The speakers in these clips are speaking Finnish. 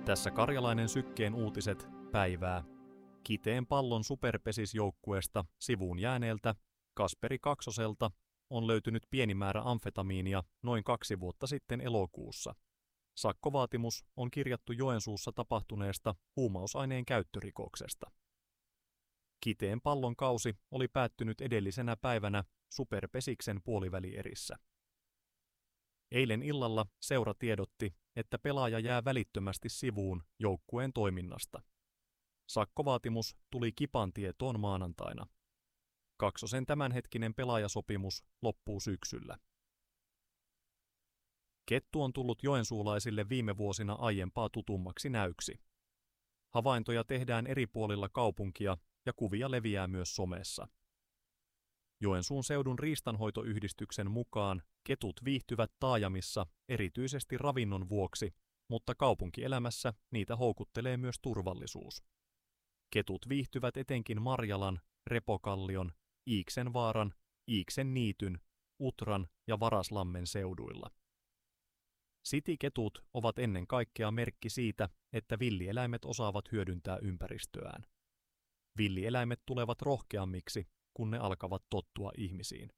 Tässä Karjalainen Sykkeen uutiset päivää. Kiteen Pallon superpesisjoukkueesta sivuun jääneeltä Kasperi Kaksoselta on löytynyt pieni määrä amfetamiinia noin 2 vuotta sitten elokuussa. Sakkovaatimus on kirjattu Joensuussa tapahtuneesta huumausaineen käyttörikoksesta. Kiteen Pallon kausi oli päättynyt edellisenä päivänä Superpesiksen puolivälierissä. Eilen illalla seura tiedotti, että pelaaja jää välittömästi sivuun joukkueen toiminnasta. Sakkovaatimus tuli Kipan tietoon maanantaina. Kaksosen tämänhetkinen pelaajasopimus loppuu syksyllä. Kettu on tullut joensuulaisille viime vuosina aiempaa tutummaksi näyksi. Havaintoja tehdään eri puolilla kaupunkia ja kuvia leviää myös somessa. Joensuun seudun riistanhoitoyhdistyksen mukaan ketut viihtyvät taajamissa erityisesti ravinnon vuoksi, mutta kaupunkielämässä niitä houkuttelee myös turvallisuus. Ketut viihtyvät etenkin Marjalan, Repokallion, Iiksenvaaran, Iiksenniityn, Utran ja Varaslammen seuduilla. Cityketut ovat ennen kaikkea merkki siitä, että villieläimet osaavat hyödyntää ympäristöään. Villieläimet tulevat rohkeammiksi, kun ne alkavat tottua ihmisiin.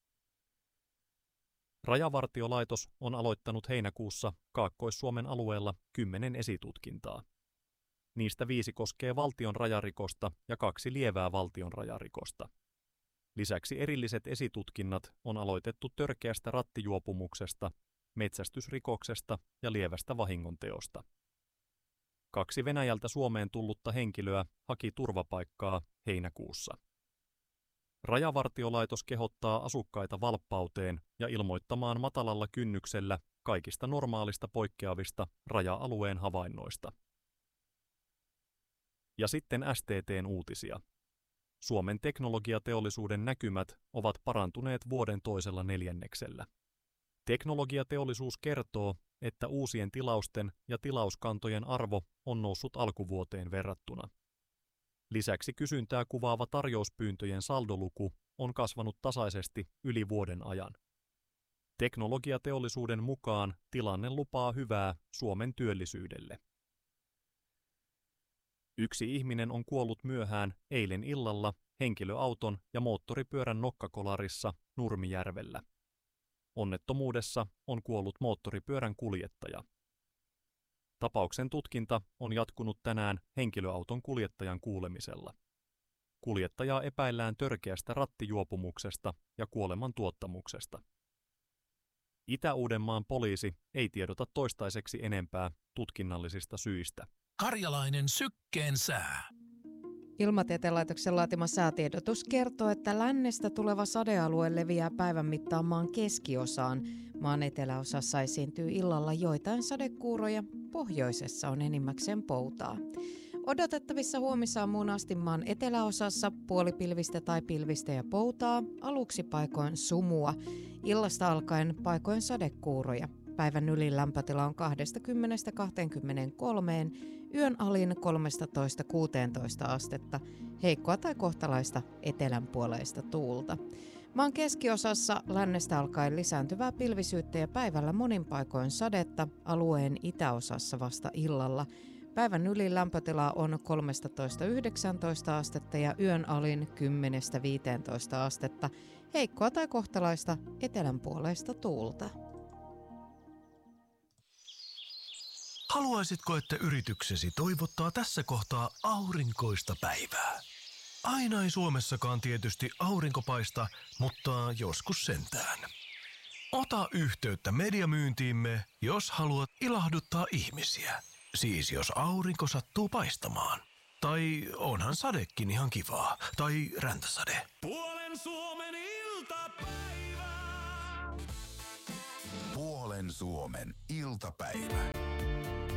Rajavartiolaitos on aloittanut heinäkuussa Kaakkois-Suomen alueella 10 esitutkintaa. Niistä 5 koskee valtion rajarikosta ja 2 lievää valtion rajarikosta. Lisäksi erilliset esitutkinnat on aloitettu törkeästä rattijuopumuksesta, metsästysrikoksesta ja lievästä vahingonteosta. 2 Venäjältä Suomeen tullutta henkilöä haki turvapaikkaa heinäkuussa. Rajavartiolaitos kehottaa asukkaita valppauteen ja ilmoittamaan matalalla kynnyksellä kaikista normaalista poikkeavista raja-alueen havainnoista. Ja sitten STT:n uutisia. Suomen teknologiateollisuuden näkymät ovat parantuneet vuoden toisella neljänneksellä. Teknologiateollisuus kertoo, että uusien tilausten ja tilauskantojen arvo on noussut alkuvuoteen verrattuna. Lisäksi kysyntää kuvaava tarjouspyyntöjen saldoluku on kasvanut tasaisesti yli vuoden ajan. Teknologiateollisuuden mukaan tilanne lupaa hyvää Suomen työllisyydelle. 1 ihminen on kuollut myöhään eilen illalla henkilöauton ja moottoripyörän nokkakolarissa Nurmijärvellä. Onnettomuudessa on kuollut moottoripyörän kuljettaja. Tapauksen tutkinta on jatkunut tänään henkilöauton kuljettajan kuulemisella. Kuljettajaa epäillään törkeästä rattijuopumuksesta ja kuolemantuottamuksesta. Itä-Uudenmaan poliisi ei tiedota toistaiseksi enempää tutkinnallisista syistä. Karjalainen Sykkeen sää. Ilmatieteen laitoksen laatima säätiedotus kertoo, että lännestä tuleva sadealue leviää päivän mittaan maan keskiosaan. Maan eteläosassa esiintyy illalla joitain sadekuuroja, pohjoisessa on enimmäkseen poutaa. Odotettavissa huomisaamuun asti maan eteläosassa puolipilvistä tai pilvistä ja poutaa, aluksi paikoin sumua, illasta alkaen paikoin sadekuuroja. Päivän ylin lämpötila on 20–23, yön alin 13–16 astetta, heikkoa tai kohtalaista etelänpuoleista tuulta. Maan keskiosassa lännestä alkaen lisääntyvää pilvisyyttä ja päivällä monin paikoin sadetta, alueen itäosassa vasta illalla. Päivän ylin lämpötila on 13–19 astetta ja yön alin 10–15 astetta, heikkoa tai kohtalaista etelänpuoleista tuulta. Haluaisitko, että yrityksesi toivottaa tässä kohtaa aurinkoista päivää? Aina ei Suomessakaan tietysti aurinko paista, mutta joskus sentään. Ota yhteyttä mediamyyntiimme, jos haluat ilahduttaa ihmisiä. Siis jos aurinko sattuu paistamaan. Tai onhan sadekin ihan kivaa. Tai räntäsade. Puolen Suomen iltapäivä. Puolen Suomen iltapäivä.